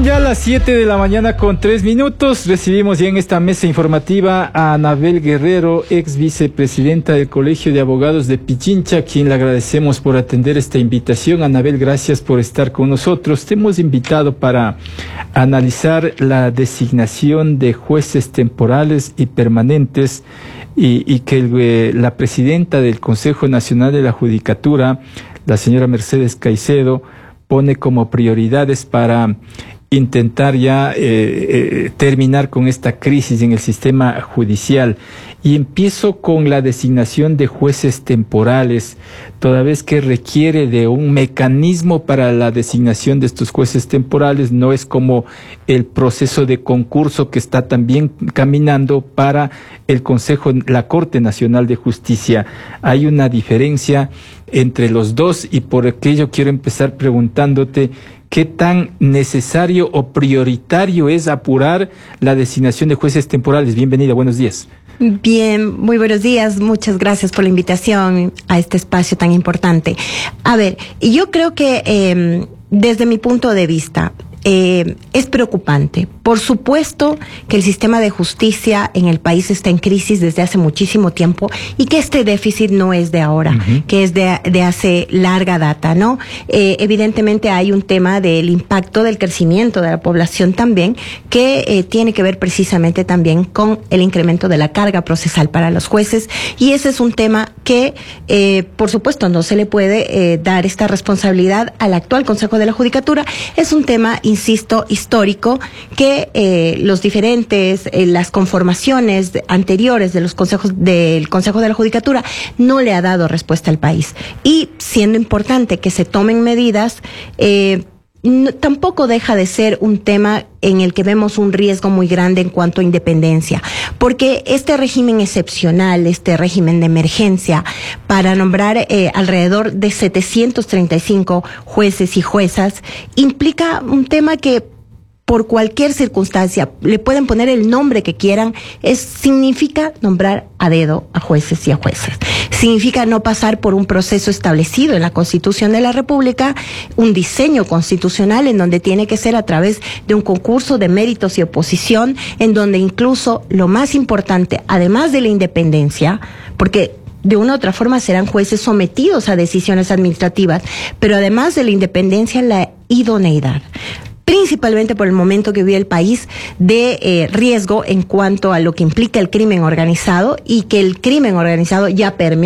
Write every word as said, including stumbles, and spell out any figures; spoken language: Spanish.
Ya a las siete de la mañana con tres minutos recibimos ya en esta mesa informativa a Anabel Guerrero, ex vicepresidenta del Colegio de Abogados de Pichincha, a quien le agradecemos por atender esta invitación. Anabel, gracias por estar con nosotros. Te hemos invitado para analizar la designación de jueces temporales y permanentes y, y que el, eh, la presidenta del Consejo Nacional de la Judicatura, la señora Mercedes Caicedo, pone como prioridades para intentar ya eh, eh, terminar con esta crisis en el sistema judicial. Y empiezo con la designación de jueces temporales, toda vez que requiere de un mecanismo para la designación de estos jueces temporales. No es como el proceso de concurso que está también caminando para el Consejo, la Corte Nacional de Justicia. Hay una diferencia entre los dos y por aquello quiero empezar preguntándote ¿qué tan necesario o prioritario es apurar la designación de jueces temporales? Bienvenida, buenos días. Bien, muy buenos días. Muchas gracias por la invitación a este espacio tan importante. A ver, yo creo que eh, desde mi punto de vista, Eh, es preocupante. Por supuesto que el sistema de justicia en el país está en crisis desde hace muchísimo tiempo y que este déficit no es de ahora, uh-huh. que es de, de hace larga data, ¿no? Eh, evidentemente hay un tema del impacto del crecimiento de la población también que eh, tiene que ver precisamente también con el incremento de la carga procesal para los jueces y ese es un tema que eh, por supuesto no se le puede eh, dar esta responsabilidad al actual Consejo de la Judicatura. Es un tema insisto, histórico, que eh, los diferentes, eh, las conformaciones anteriores de los consejos del Consejo de la Judicatura no le ha dado respuesta al país. Y siendo importante que se tomen medidas, eh, no, tampoco deja de ser un tema en el que vemos un riesgo muy grande en cuanto a independencia, porque este régimen excepcional, este régimen de emergencia, para nombrar eh, alrededor de setecientos treinta y cinco jueces y juezas, implica un tema que por cualquier circunstancia, le pueden poner el nombre que quieran, es, significa nombrar a dedo a jueces y a juezas. Significa no pasar por un proceso establecido en la Constitución de la República, un diseño constitucional en donde tiene que ser a través de un concurso de méritos y oposición, en donde incluso lo más importante, además de la independencia, porque de una u otra forma serán jueces sometidos a decisiones administrativas, pero además de la independencia, la idoneidad. Principalmente por el momento que vive el país de eh, riesgo en cuanto a lo que implica el crimen organizado y que el crimen organizado ya permite